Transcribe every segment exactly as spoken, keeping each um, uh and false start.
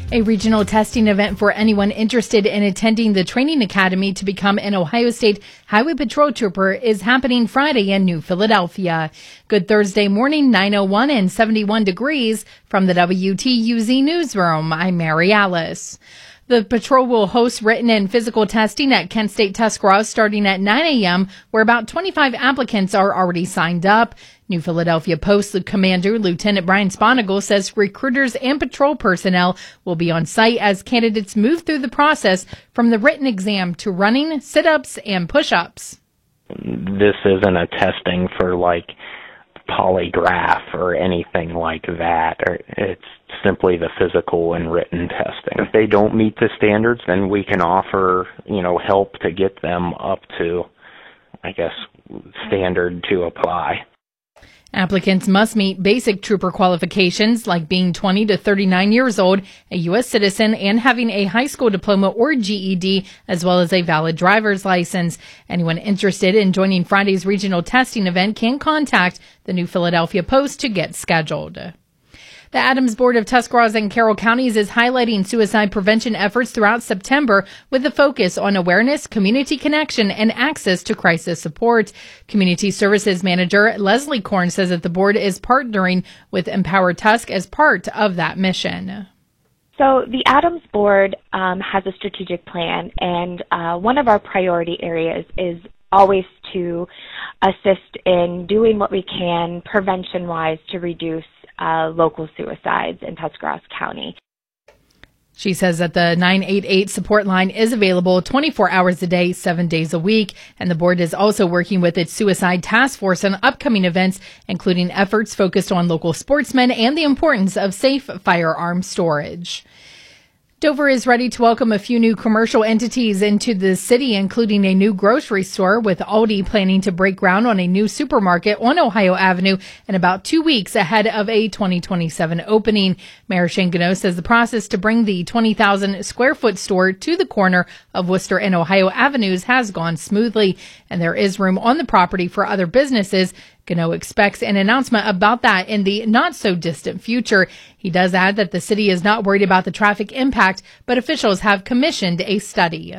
A regional testing event for anyone interested in attending the training academy to become an Ohio State Highway Patrol Trooper is happening Friday in New Philadelphia. Good Thursday morning, nine oh one and seventy-one degrees. From the W T U Z Newsroom, I'm Mary Alice. The patrol will host written and physical testing at Kent State Tuscarawas starting at nine a.m., where about twenty-five applicants are already signed up. New Philadelphia Post Commander Lieutenant Brian Sponigal says recruiters and patrol personnel will be on site as candidates move through the process from the written exam to running, sit-ups, and push-ups. This isn't a testing for, like, polygraph or anything like that. Or it's simply the physical and written testing. If they don't meet the standards, then we can offer, you know, help to get them up to, I guess, standard to apply. Applicants must meet basic trooper qualifications like being twenty to thirty-nine years old, a U S citizen, and having a high school diploma or G E D, as well as a valid driver's license. Anyone interested in joining Friday's regional testing event can contact the New Philadelphia Post to get scheduled. The Adams Board of Tuscarawas and Carroll Counties is highlighting suicide prevention efforts throughout September with a focus on awareness, community connection, and access to crisis support. Community Services Manager Leslie Korn says that the board is partnering with Empower Tusk as part of that mission. So the Adams Board um, has a strategic plan, and uh, one of our priority areas is always to assist in doing what we can prevention-wise to reduce Uh, local suicides in Tuscarawas County. She says that the nine eight eight support line is available twenty-four hours a day, seven days a week. And the board is also working with its suicide task force on upcoming events, including efforts focused on local sportsmen and the importance of safe firearm storage. Dover is ready to welcome a few new commercial entities into the city, including a new grocery store, with Aldi planning to break ground on a new supermarket on Ohio Avenue in about two weeks ahead of a twenty twenty-seven opening. Mayor Shane Gano says the process to bring the twenty thousand square foot store to the corner of Worcester and Ohio Avenues has gone smoothly, and there is room on the property for other businesses. Gano expects an announcement about that in the not-so-distant future. He does add that the city is not worried about the traffic impact, but officials have commissioned a study.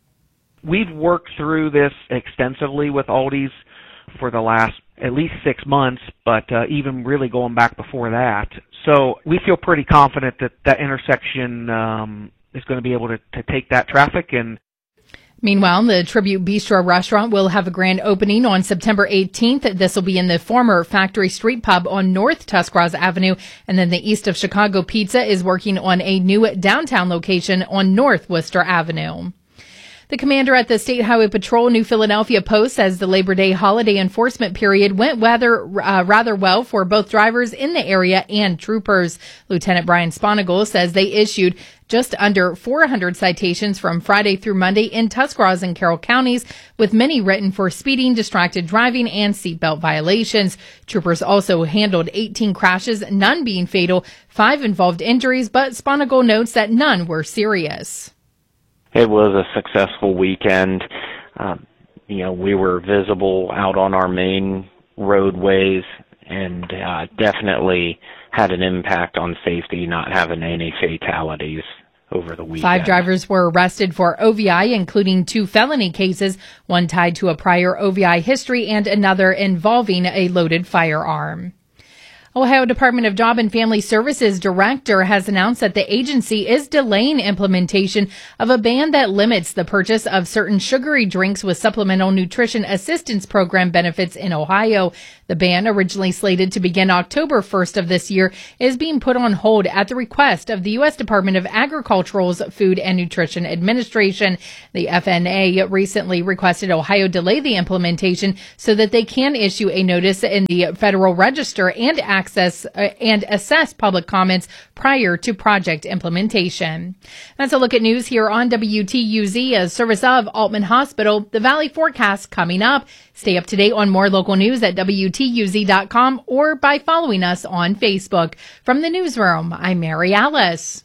We've worked through this extensively with Aldi's for the last at least six months, but uh, even really going back before that. So we feel pretty confident that that intersection um, is going to be able to, to take that traffic. And Meanwhile, the Tribute Bistro restaurant will have a grand opening on September eighteenth. This will be in the former Factory Street Pub on North Tuscarawas Avenue. And then the East of Chicago Pizza is working on a new downtown location on North Worcester Avenue. The commander at the State Highway Patrol New Philadelphia Post says the Labor Day holiday enforcement period went rather, uh, rather well for both drivers in the area and troopers. Lieutenant Brian Sponigal says they issued just under four hundred citations from Friday through Monday in Tuscarawas and Carroll counties, with many written for speeding, distracted driving, and seatbelt violations. Troopers also handled eighteen crashes, none being fatal. Five involved injuries, but Sponigal notes that none were serious. It was a successful weekend. Um, you know, we were visible out on our main roadways, and uh, definitely had an impact on safety, not having any fatalities over the weekend. Five drivers were arrested for O V I, including two felony cases, one tied to a prior O V I history and another involving a loaded firearm. Ohio Department of Job and Family Services director has announced that the agency is delaying implementation of a ban that limits the purchase of certain sugary drinks with Supplemental Nutrition Assistance Program benefits in Ohio. The ban, originally slated to begin October first of this year, is being put on hold at the request of the U S Department of Agriculture's Food and Nutrition Administration. The F N A recently requested Ohio delay the implementation so that they can issue a notice in the Federal Register and access uh, and assess public comments prior to project implementation. That's a look at news here on W T U Z, a service of Altman Hospital. The Valley forecast coming up. Stay up to date on more local news at W T U Z dot com or by following us on Facebook. From the newsroom, I'm Mary Alice.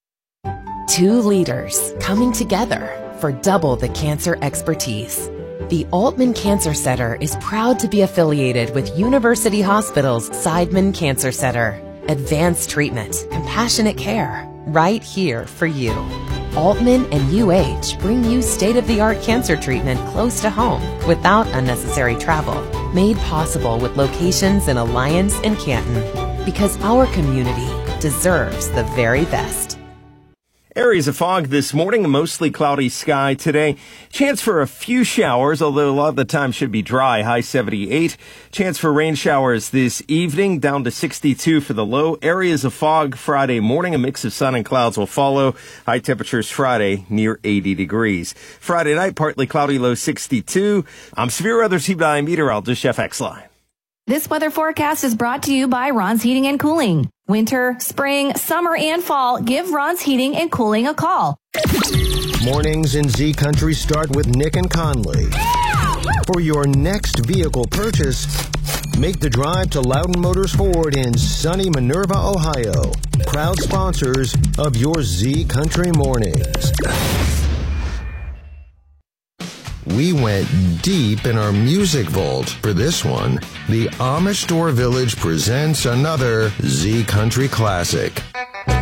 Two leaders coming together for double the cancer expertise. The Altman Cancer Center is proud to be affiliated with University Hospital's Seidman Cancer Center. Advanced treatment, compassionate care, right here for you. Altman and U H bring you state-of-the-art cancer treatment close to home without unnecessary travel. Made possible with locations in Alliance and Canton. Because our community deserves the very best. Areas of fog this morning, a mostly cloudy sky today. Chance for a few showers, although a lot of the time should be dry, high seventy-eight. Chance for rain showers this evening, down to sixty-two for the low. Areas of fog Friday morning, a mix of sun and clouds will follow. High temperatures Friday near eighty degrees. Friday night, partly cloudy, low sixty-two. I'm severe weather team nine meteorologist Jeff Exline. This weather forecast is brought to you by Ron's Heating and Cooling. Winter, spring, summer, and fall, give Ron's Heating and Cooling a call. Mornings in Z Country start with Nick and Conley. For your next vehicle purchase, make the drive to Loudon Motors Ford in sunny Minerva, Ohio. Proud sponsors of your Z Country Mornings. We went deep in our music vault for this one. The Amish Store Village presents another Z Country classic.